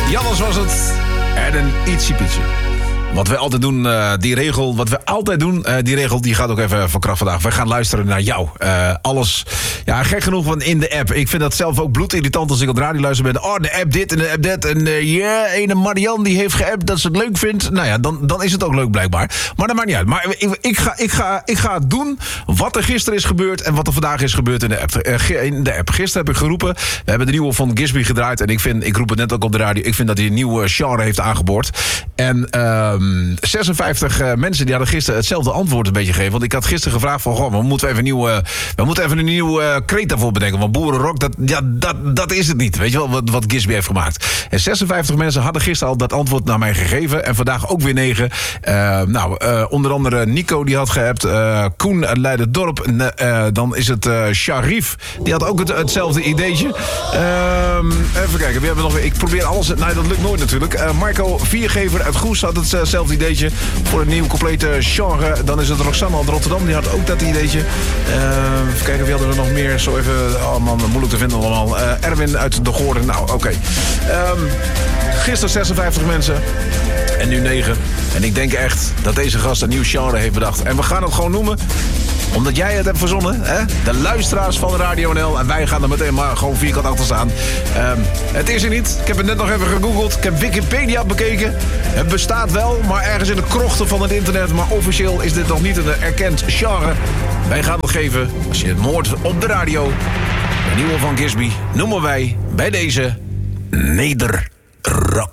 Jannes was het. En een ietsie pietje. Wat we altijd doen, die regel, die gaat ook even van kracht vandaag. We gaan luisteren naar jou. Alles, ja, gek genoeg van in de app. Ik vind dat zelf ook bloedirritant als ik op de radio luister ben. Oh, de app dit en de app dat. En ene Marianne die heeft geappt dat ze het leuk vindt. Nou ja, dan is het ook leuk blijkbaar. Maar dat maakt niet uit. Maar ik ga doen wat er gisteren is gebeurd en wat er vandaag is gebeurd in de app. Gisteren heb ik geroepen, we hebben de nieuwe van Gisby gedraaid. En ik roep het net ook op de radio, ik vind dat hij een nieuwe genre heeft aangeboord. En 56 mensen die hadden gisteren hetzelfde antwoord een beetje gegeven. Want ik had gisteren gevraagd van, goh, we moeten even een nieuwe kreet daarvoor bedenken. Want boerenrock, dat is het niet. Weet je wel, wat Gisby heeft gemaakt. En 56 mensen hadden gisteren al dat antwoord naar mij gegeven. En vandaag ook weer 9. Onder andere Nico, die had geappt. Koen uit Leiderdorp. Dan is het Sharif. Die had ook hetzelfde ideetje. Even kijken, we hebben nog. Ik probeer alles. Nee, dat lukt nooit natuurlijk. Marco Viergever uit Goes had hetzelfde ideetje. Voor een nieuw complete genre. Dan is het Roxanne uit Rotterdam. Die had ook dat ideetje. Even kijken, wie hadden we nog meer? Zo even. Oh man, moeilijk te vinden allemaal. Erwin uit De Goorden. Nou, oké. Gisteren 56 mensen. En nu 9. En ik denk echt dat deze gast een nieuw genre heeft bedacht. En we gaan het gewoon noemen. Omdat jij het hebt verzonnen, hè? De luisteraars van Radio NL. En wij gaan er meteen maar gewoon vierkant achter staan. Het is er niet. Ik heb het net nog even gegoogeld. Ik heb Wikipedia bekeken. Het bestaat wel, maar ergens in de krochten van het internet. Maar officieel is dit nog niet een erkend genre. Wij gaan het geven, als je het hoort op de radio. De nieuwe van Gisby noemen wij bij deze Nederrock.